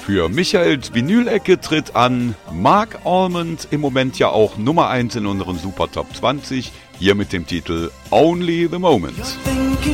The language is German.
Für Michaels Vinyl-Ecke tritt an Mark Almond, im Moment ja auch Nummer 1 in unseren Super Top 20, hier mit dem Titel Only the Moment.